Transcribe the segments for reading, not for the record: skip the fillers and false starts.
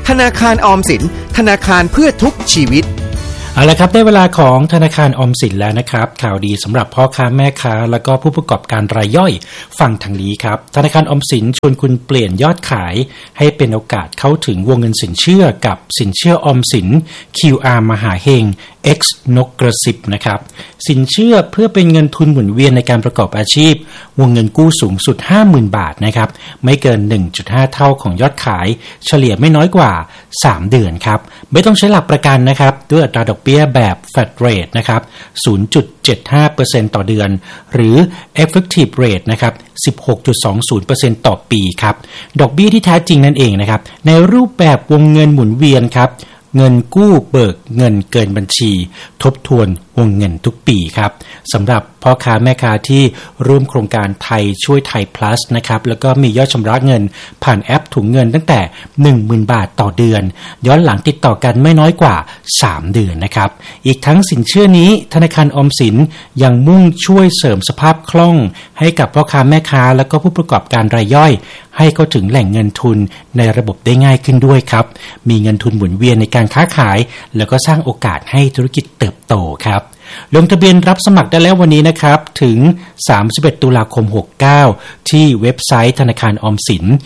ธนาคารออมสินธนาคารเพื่อทุกชีวิตเอาละครับได้เวลาของธนาคารออมสินแล้วนะครับข่าวดีสำหรับพ่อค้าแม่ค้าแล้วก็ผู้ประกอบการรายย่อยฟังทางนี้ครับธนาคารออมสินชวนคุณเปลี่ยนยอดขายให้เป็นโอกาสเข้าถึงวงเงินสินเชื่อกับสินเชื่อออมสิน QR มหาเฮง X นกกระสิบนะครับสินเชื่อเพื่อเป็นเงินทุนหมุนเวียนในการประกอบอาชีพวงเงินกู้สูงสุด 50,000 บาทนะครับไม่เกิน 1.5 เท่าของยอดขายเฉลี่ยไม่น้อยกว่า3เดือนครับไม่ต้องใช้หลักประกันนะครับด้วยอัตราดอกเบี้ยแบบ flat rate นะครับ 0.75% ต่อเดือนหรือ effective rate นะครับ 16.20% ต่อปีครับดอกเบี้ยที่แท้จริงนั่นเองนะครับในรูปแบบวงเงินหมุนเวียนครับเงินกู้เบิกเงินเกินบัญชีทบทวนวงเงินทุกปีครับสำหรับพ่อค้าแม่ค้าที่ร่วมโครงการไทยช่วยไทย plus นะครับแล้วก็มียอดชำระเงินผ่านแอปถุงเงินตั้งแต่ 10,000 บาทต่อเดือนย้อนหลังติดต่อกันไม่น้อยกว่า3เดือนนะครับอีกทั้งสินเชื่อนี้ธนาคารออมสินยังมุ่งช่วยเสริมสภาพคล่องให้กับพ่อค้าแม่ค้าแล้วก็ผู้ประกอบการรายย่อยให้เข้าถึงแหล่งเงินทุนในระบบได้ง่ายขึ้นด้วยครับมีเงินทุนหมุนเวียนในการค้าขายแล้วก็สร้างโอกาสให้ธุรกิจเติบโตครับลงทะเบียนรับสมัครได้แล้ววันนี้นะครับถึง31ตุลาคม69ที่เว็บไซต์ธนาคารออมสิน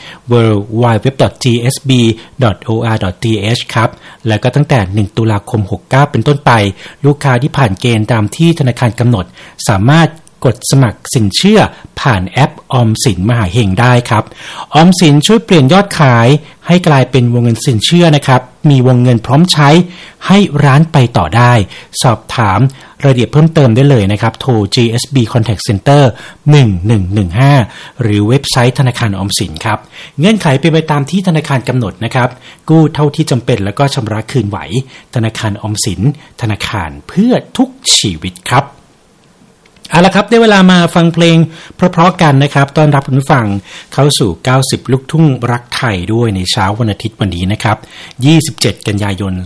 www.tsb.or.th ครับแล้วก็ตั้งแต่1ตุลาคม69เป็นต้นไปลูกค้าที่ผ่านเกณฑ์ตามที่ธนาคารกำหนดสามารถกดสมัครสินเชื่อผ่านแอปออมสินมหาเฮงได้ครับออมสินช่วยเปลี่ยนยอดขายให้กลายเป็นวงเงินสินเชื่อนะครับมีวงเงินพร้อมใช้ให้ร้านไปต่อได้สอบถามรายละเอียดเพิ่มเติมได้เลยนะครับโทร GSB Contact Center 1115หรือเว็บไซต์ธนาคารออมสินครับเงื่อนไขเป็นไปตามที่ธนาคารกำหนดนะครับกู้เท่าที่จำเป็นแล้วก็ชำระคืนไหวธนาคารออมสินธนาคารเพื่อทุกชีวิตครับเอาละครับได้เวลามาฟังเพลงเพราะๆกันนะครับต้อนรับคุณผู้ฟังเข้าสู่90ลูกทุ่งรักไทยด้วยในเช้าวันอาทิตย์วันนี้นะครับ27กันยายน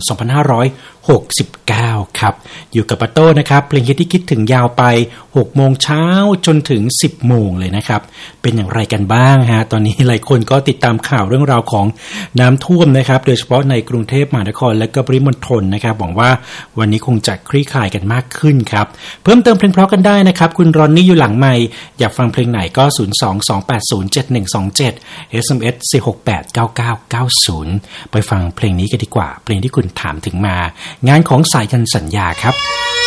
2569ครับอยู่กับปาโต้นะครับเพลงฮิตที่คิดถึงยาวไป6โมงเช้าจนถึง10โมงเลยนะครับเป็นอย่างไรกันบ้างฮะตอนนี้หลายคนก็ติดตามข่าวเรื่องราวของน้ำท่วมนะครับโดยเฉพาะในกรุงเทพมหานครและก็ปริมณฑลนะครับหวังว่าวันนี้คงจะคลี่คลายกันมากขึ้นครับเพิ่มเติมเพลงเพราะกันได้นะครับคุณรอนนี่อยู่หลังไมค์อยากฟังเพลงไหนก็ 022807127 SMS 4689990ไปฟังเพลงนี้กันดีกว่าเพลงที่คุณถามถึงมางานของสายยันสัญญาครับ